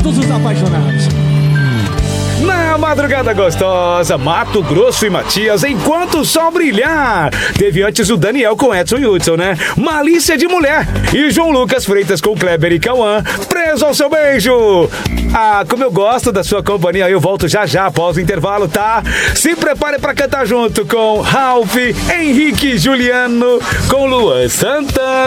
todos os apaixonados. Na madrugada gostosa, Mato Grosso e Matias, enquanto o sol brilhar. Teve antes o Daniel com Edson e Hudson, né? Malícia de Mulher. E João Lucas Freitas com Kleber e Cauã, Preso ao Seu Beijo. Ah, como eu gosto da sua companhia, eu volto já já após o intervalo, tá? Se prepare pra cantar junto com Ralph, Henrique e Juliano, com Luan Santana.